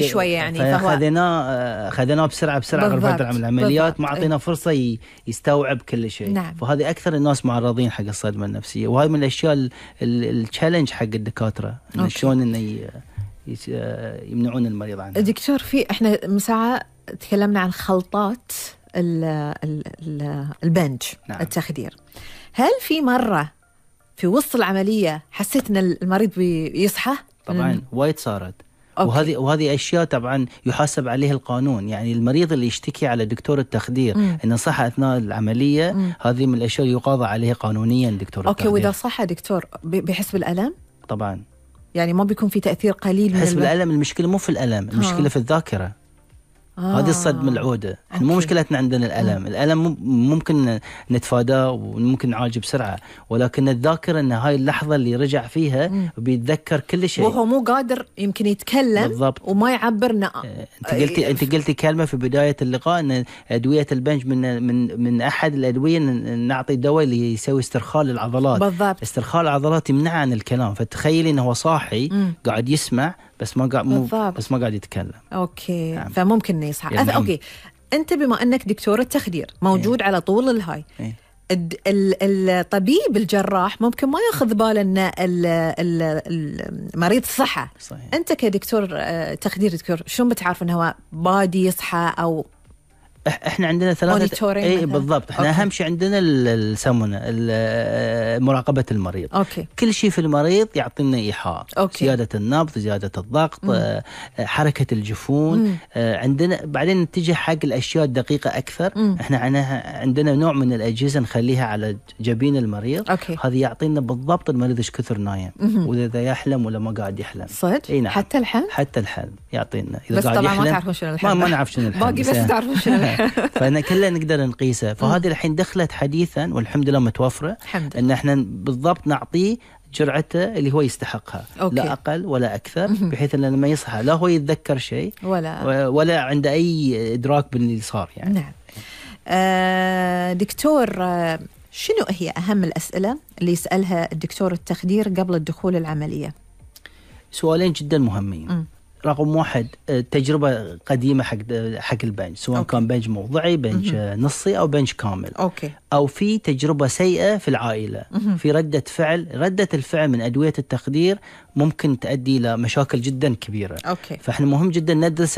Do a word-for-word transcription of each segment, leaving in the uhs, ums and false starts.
شويه يعني، فهو خذيناه خذيناه بسرعه بسرعه غرفه العمليات، ما اعطينا فرصه يستوعب كل شيء. نعم. فهذه اكثر الناس معرضين حق الصدمه النفسيه، وهذه من الاشياء التشالنج حق الدكاتره، ان شلون انه يمنعون المريض عنها. دكتور، في احنا من ساعه تكلمنا عن خلطات ال ال ال البنج. نعم. التخدير، هل في مره في وسط العمليه حسيت ان المريض بيصحى؟ طبعا وايد صارت. أوكي. وهذه وهذه اشياء طبعا يحاسب عليها القانون، يعني المريض اللي يشتكي على دكتور التخدير مم. انه صح اثناء العمليه، مم. هذه من الاشياء يقاضى عليها قانونيا دكتور أوكي. التخدير. واذا صح دكتور بيحس بالالم؟ طبعا، يعني ما بيكون في تاثير قليل من يحس بالالم. المشكله مو في الالم، المشكله ها. في الذاكره. آه. هذه الصدمة العودة. احنا مو مشكلتنا عندنا الألم. مم. الألم ممكن نتفاداه وممكن نعالجه بسرعة، ولكن الذاكرة ان هاي اللحظة اللي رجع فيها مم. بيتذكر كل شيء، وهو مو قادر يمكن يتكلم. بالضبط. وما يعبرنا. اه انت قلتي انت قلتي كلمة في بداية اللقاء ان أدوية البنج من من من أحد الأدوية نعطي دواء اللي يسوي استرخاء للعضلات. بالضبط. استرخاء العضلات يمنع عن الكلام، فتخيلي انه هو صاحي مم. قاعد يسمع بس ما قاعد مو بس ما قاعد يتكلم. اوكي. نعم. فممكن يصحى. يعني اوكي، انت بما انك دكتور التخدير موجود ايه. على طول الهاي ايه. الطبيب الجراح ممكن ما ياخذ باله ان المريض صحى. صحيح. انت كدكتور تخدير دكتور شلون بتعرف انه هو بادي يصحى او احنا عندنا ثلاثه اي بالضبط. احنا أوكي. اهم شيء عندنا السمنه مراقبه المريض. أوكي. كل شيء في المريض يعطينا ايحاء. أوكي. زياده النبض، زياده الضغط، مم. حركه الجفون. مم. عندنا بعدين نتجه حق الاشياء الدقيقه اكثر. مم. احنا عندنا نوع من الاجهزه نخليها على جبين المريض. أوكي. هذه يعطينا بالضبط المريض ايش كثر نايم، واذا يحلم ولا ما قاعد يحلم. صدق؟ نعم. حتى الحلم حتى الحلم يعطينا. اذا قاعد يحلم ما تعرفون شنو الحلم. ما, ما نعرف شنو الحلم باقي بس تعرفون شنو الحلم. فانا كلنا نقدر نقيسه. فهذه الحين دخلت حديثا والحمد لله متوفره، ان احنا بالضبط نعطيه جرعته اللي هو يستحقها. أوكي. لا اقل ولا اكثر، بحيث انه لما يصحى لا هو يتذكر شيء ولا ولا عنده اي ادراك باللي صار يعني. نعم. آه دكتور، آه شنو هي اهم الاسئله اللي يسالها الدكتور التخدير قبل الدخول العمليه؟ سؤالين جدا مهمين. م. رقم واحد، تجربة قديمة حق حق البنج، سواء أوكي. كان بنج موضعي، بنج مه. نصي أو بنج كامل. أوكي. أو في تجربة سيئة في العائلة. مه. في ردة فعل ردة الفعل من أدوية التخدير ممكن تؤدي إلى مشاكل جدا كبيرة. أوكي. فإحنا مهم جدا ندرس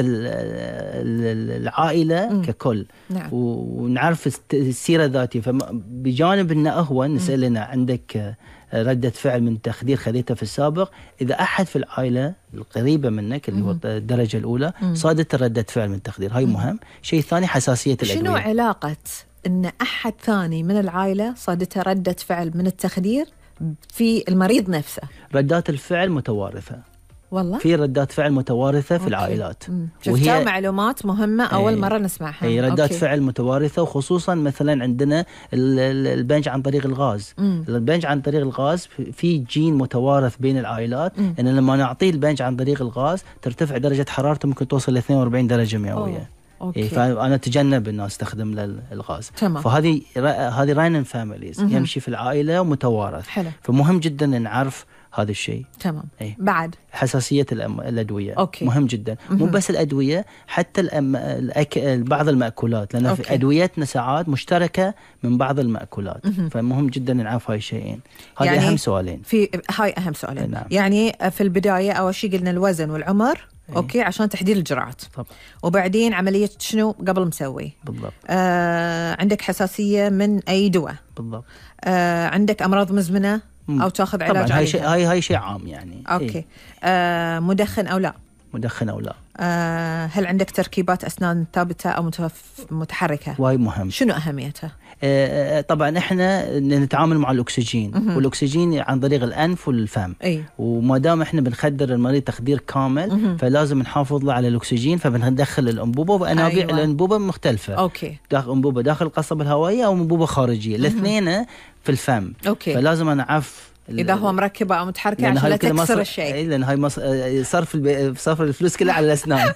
العائلة مه. ككل. نعم. ونعرف السيرة الذاتية. فبجانب أنه هو نسألنا عندك ردة فعل من تخدير خذيته في السابق، إذا أحد في العائلة القريبة منك اللي هو الدرجة الأولى صادت ردة فعل من تخدير، هاي مهم. شيء ثاني، حساسية الأدوية. شنو علاقة أن أحد ثاني من العائلة صادته ردة فعل من التخدير في المريض نفسه؟ ردات الفعل متوارثة. والله في ردات فعل متوارثة في أوكي. العائلات. وهي معلومات مهمة أول ايه مرة نسمعها. اي ردات أوكي. فعل متوارثة، وخصوصا مثلا عندنا البنج عن طريق الغاز. مم. البنج عن طريق الغاز في جين متوارث بين العائلات، مم. ان لما نعطيه البنج عن طريق الغاز ترتفع درجة حرارته ممكن توصل ل اثنين وأربعين درجة مئوية. أوكي. فأنا أتجنب الناس تستخدم للغاز. تمام. فهذه هذه راين فاميليز يمشي في العائلة ومتوارث. حلو. فمهم جدا أن نعرف هذا الشيء. تمام. أي. بعد حساسية الأدوية. أوكي. مهم جدا. مو بس الأدوية، حتى الأم... الأك... بعض المأكولات، لأن في أدويتنا ساعات مشتركة من بعض المأكولات. مم. فمهم جدا نعرف هاي الشيئين. هذه يعني أهم سؤالين. في هاي أهم سؤالين. نعم. يعني في البداية أول شيء قلنا الوزن والعمر. أي. أوكي، عشان تحديد الجرعات. طبعا. وبعدين عملية شنو قبل مسوي. بالضبط. آه عندك حساسية من أي دواء. بالضبط. آه عندك أمراض مزمنة أو تأخذ علاج عليها. هاي شيء هاي هاي شيء عام يعني. أوكي. إيه؟ آه مدخن أو لا؟ مدخن أو لا. آه هل عندك تركيبات أسنان ثابتة أو متحركة؟ واي مهم. شنو أهميتها؟ آه طبعا احنا نتعامل مع الأكسجين. مه. والأكسجين عن طريق الأنف والفم. أي. وما دام احنا بنخدر المريض تخدير كامل، مه. فلازم نحافظ له على الأكسجين، فبندخل الأنبوبة وأنابيع. أيوة. الأنبوبة مختلفة. أوكي. داخل أنبوبة داخل القصبة الهوائية أو أنبوبة خارجية، الاثنين في الفم. أوكي. فلازم أنا أعرف إذا هو مركبة أو متحركة عشان لا تكسر الشيء. لأن هاي مص... صرف الب... صرف الفلوس كلها على الأسنان.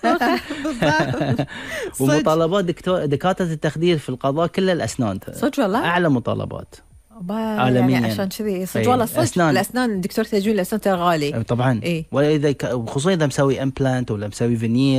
ومطالبات دكتور دكاترة التخدير في القضاء كلها الأسنان. صدق والله؟ أعلى مطالبات عالميا. يعني عشان كذي صدق والله صدق. أسنان. الأسنان الدكتور تجويل الأسنان غالي طبعا. إيه؟ وإذا ك... خصوصا إذا مسوي إمبلانت ولا مسوي فينير